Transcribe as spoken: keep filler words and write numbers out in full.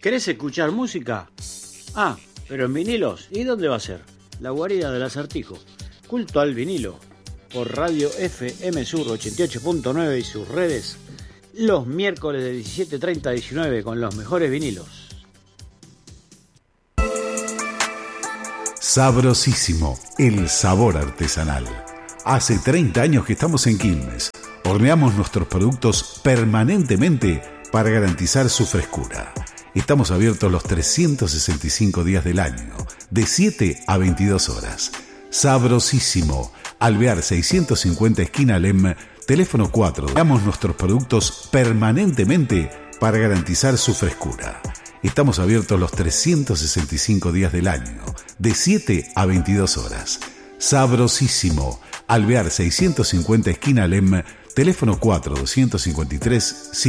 ¿Querés escuchar música? Ah, pero en vinilos. ¿Y dónde va a ser? La guarida del Acertijo. Culto al vinilo. Por Radio F M Sur ochenta y ocho punto nueve y sus redes. Los miércoles de diecisiete treinta a diecinueve con los mejores vinilos. Sabrosísimo, el sabor artesanal. Hace treinta años que estamos en Quilmes. Horneamos nuestros productos permanentemente para garantizar su frescura. Estamos abiertos los trescientos sesenta y cinco días del año, de siete a veintidós horas. Sabrosísimo, Alvear seiscientos cincuenta esquina Lem, teléfono cuatro. Horneamos nuestros productos permanentemente para garantizar su frescura. Estamos abiertos los trescientos sesenta y cinco días del año, de siete a veintidós horas. Sabrosísimo, Alvear seiscientos cincuenta esquina Lem, teléfono cuatro doscientos cincuenta y tres